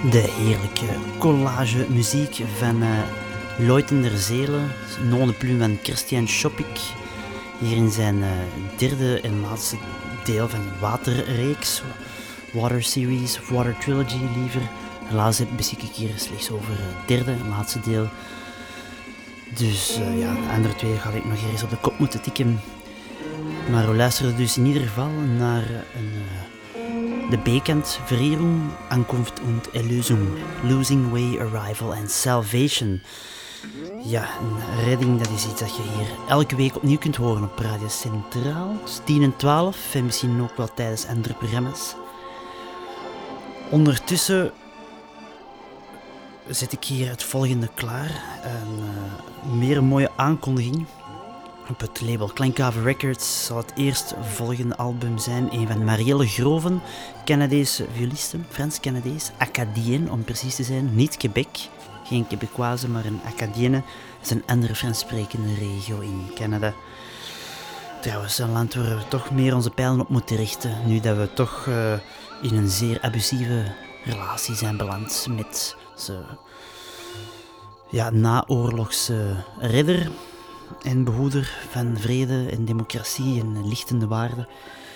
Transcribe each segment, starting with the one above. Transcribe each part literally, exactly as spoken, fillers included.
De heerlijke collage muziek van uh, Loyten der Zelen, non de plume van Christian Schopik, hier in zijn uh, derde en laatste deel van de Waterreeks, Water Series of Water Trilogy liever. Helaas beschik ik hier slechts over het derde en laatste deel. Dus uh, ja, de andere twee ga ik nog eens op de kop moeten tikken. Maar we luisteren dus in ieder geval naar een... Uh, de B-kant Verehrung, Ankunft und Erlösung, Losing Way, Arrival and Salvation. Ja, een redding, dat is iets dat je hier elke week opnieuw kunt horen op Radio Centraal. Dus tien en twaalf en misschien ook wel tijdens andere programma's. Ondertussen zet ik hier het volgende klaar. Een uh, meer een mooie aankondiging. Op het label Klankhaven Records zal het eerst volgende album zijn een van Marielle Groven, Canadese violiste, Frans-Canadees, Acadienne om precies te zijn, niet Quebec, geen Quebecoise, maar een Acadienne. Dat is een andere Frans-sprekende regio in Canada. Trouwens, een land waar we toch meer onze pijlen op moeten richten, nu dat we toch uh, in een zeer abusieve relatie zijn beland met ze, ja, naoorlogse redder en behoeder van vrede en democratie en lichtende waarden.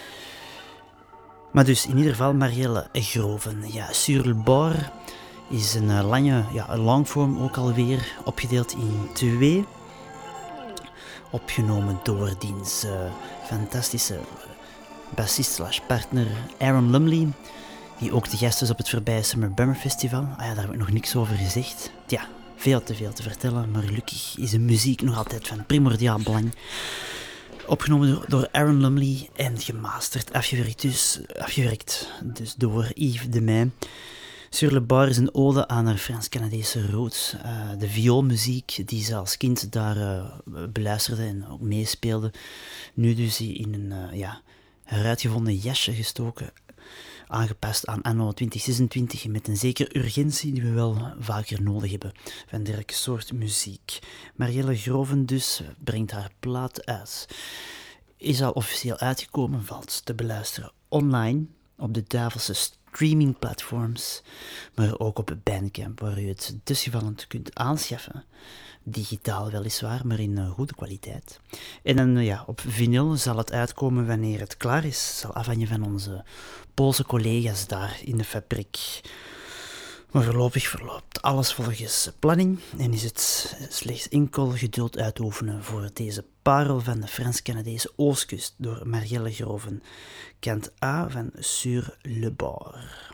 Maar dus in ieder geval Marielle Groven. Ja, Sur le bord is een uh, lange, ja, een longform ook alweer, opgedeeld in twee. Opgenomen door diens uh, fantastische bassist slash partner Aaron Lumley, die ook de gast was op het voorbije Summer Bummer Festival. Ah ja, daar heb ik nog niks over gezegd. Ja, veel te veel te vertellen, maar gelukkig is de muziek nog altijd van primordiaal belang. Opgenomen door, door Aaron Lumley en gemasterd, afgewerkt dus, afgewerkt dus door Yves de Meij. Sur le bord is een ode aan haar Frans-Canadese roots. Uh, de vioolmuziek die ze als kind daar uh, beluisterde en ook meespeelde. Nu dus in een uh, ja, heruitgevonden jasje gestoken. Aangepast aan anno twintig zesentwintig met een zekere urgentie die we wel vaker nodig hebben van dergelijke soort muziek. Marielle Groven dus brengt haar plaat uit. Is al officieel uitgekomen, valt te beluisteren online op de duivelse streamingplatforms, maar ook op Bandcamp, waar u het dusgevallend kunt aanschaffen. Digitaal weliswaar, maar in uh, goede kwaliteit. En dan, uh, ja, op vinyl zal het uitkomen wanneer het klaar is. Zal afhangen van onze Poolse collega's daar in de fabriek. Maar voorlopig verloopt alles volgens planning en is het slechts enkel geduld uitoefenen voor deze parel van de Frans-Canadese oostkust door Marielle Groven. Kant A van Sur le bord.